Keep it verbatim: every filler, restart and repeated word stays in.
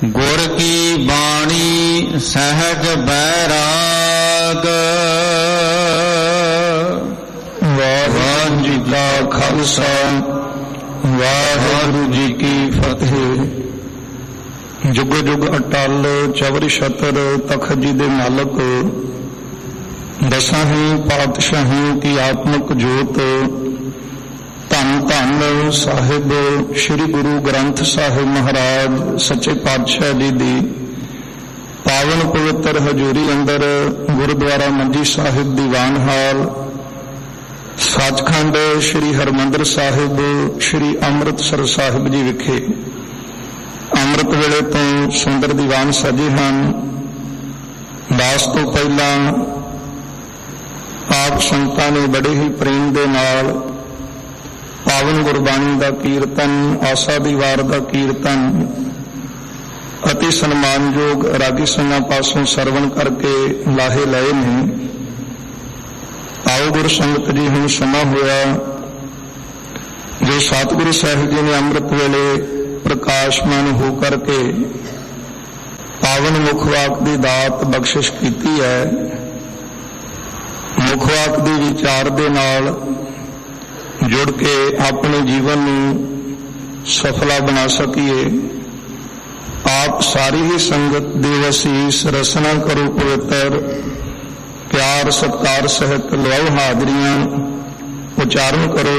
ਗੁਰ ਕੀ ਬਾਣੀ ਸਹਿਜ ਬੈਰਾਗ। ਵਾਹਿਗੁਰੂ ਜੀ ਕਾ ਖਾਲਸਾ ਵਾਹਿਗੁਰੂ ਜੀ ਕੀ ਫਤਿਹ। ਜੁਗ ਜੁਗ ਅਟਲ ਚਵਰ ਛਤਰ ਤਖਤ ਜੀ ਦੇ ਮਾਲਕ, ਦਸਾਂ ਹੀ ਪਾਤਸ਼ਾਹੀਆਂ ਕੀ ਆਤਮਕ ਜੋਤ, ਧੰਨ ਧੰਨ ਸਾਹਿਬ ਸ੍ਰੀ ਗੁਰੂ ਗ੍ਰੰਥ ਸਾਹਿਬ ਮਹਾਰਾਜ ਸੱਚੇ ਪਾਤਸ਼ਾਹ ਜੀ ਦੀ ਪਾਵਨ ਪਵਿੱਤਰ ਹਜ਼ੂਰੀ ਅੰਦਰ ਗੁਰਦੁਆਰਾ ਮੰਜੀ ਸਾਹਿਬ ਦੀਵਾਨ ਹਾਲ, ਸੱਚਖੰਡ ਸ੍ਰੀ ਹਰਿਮੰਦਰ ਸਾਹਿਬ ਸ੍ਰੀ ਅੰਮ੍ਰਿਤਸਰ ਸਾਹਿਬ ਜੀ ਵਿਖੇ ਅੰਮ੍ਰਿਤ ਵੇਲੇ ਤੋਂ ਸੁੰਦਰ ਦੀਵਾਨ ਸਜੇ ਹਨ। ਦਾਸ ਤੋਂ ਪਹਿਲਾਂ ਆਪ ਸੰਤਾਂ ਨੇ ਬੜੇ ਹੀ ਪ੍ਰੇਮ ਦੇ ਨਾਲ ਪਾਵਨ ਗੁਰਬਾਣੀ ਦਾ ਕੀਰਤਨ, ਆਸਾ ਦੀ ਵਾਰ ਦਾ ਕੀਰਤਨ ਅਤੀ ਸਨਮਾਨਯੋਗ ਰਾਗੀ ਸਿੰਘਾਂ ਪਾਸੋਂ ਸਰਵਣ ਕਰਕੇ ਲਾਹੇ ਲਏ ਨੇ। ਆਓ ਗੁਰ ਸੰਗਤ ਜੀ, ਹੁਣ ਸਮਾਂ ਹੋਇਆ ਜੋ ਸਤਿਗੁਰੂ ਸਾਹਿਬ ਜੀ ਨੇ ਅੰਮ੍ਰਿਤ ਵੇਲੇ ਪ੍ਰਕਾਸ਼ਮਾਨ ਹੋ ਕਰਕੇ ਪਾਵਨ ਮੁਖ ਵਾਕ ਦੀ ਦਾਤ ਬਖਸ਼ਿਸ਼ ਕੀਤੀ ਹੈ। ਮੁਖ ਵਾਕ ਦੇ ਵਿਚਾਰ ਦੇ ਨਾਲ ਜੁੜ ਕੇ ਆਪਣੇ ਜੀਵਨ ਨੂੰ ਸਫਲਾ ਬਣਾ ਸਕੀਏ। ਆਪ ਸਾਰੀ ਹੀ ਸੰਗਤ ਦੇ ਵਸੀਸ ਰਸਨਾ ਕਰੋ ਪਵਿੱਤਰ, ਪਿਆਰ ਸਤਿਕਾਰ ਸਹਿਤ ਲਵਾਓ ਹਾਜ਼ਰੀਆਂ, ਉਚਾਰਨ ਕਰੋ